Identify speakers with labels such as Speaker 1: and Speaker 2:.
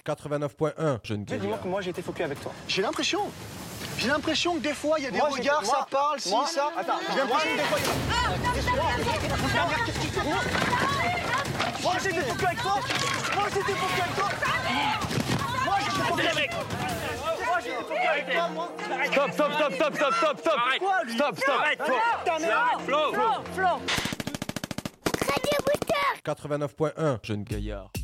Speaker 1: 89.1, jeune
Speaker 2: Dis-moi
Speaker 1: gaillard.
Speaker 2: que moi j'ai été focus avec toi.
Speaker 3: J'ai l'impression que des fois il y a des
Speaker 2: Moi,
Speaker 3: regards,
Speaker 2: j'étais- moi-
Speaker 3: ça parle, si,
Speaker 2: moi-
Speaker 3: ça.
Speaker 2: Attends,
Speaker 3: J'ai l'impression que des fois il y a...
Speaker 2: Moi j'ai été focus avec toi. Moi j'ai été focus avec toi. Moi j'ai été focus avec toi. Moi j'ai été focus avec toi.
Speaker 4: Stop. Arrête.
Speaker 2: Quoi, lui?
Speaker 4: Stop.
Speaker 2: Arrête, Flo.
Speaker 4: Arrête, Flo.
Speaker 5: Flo.
Speaker 1: 89.1, jeune gaillard.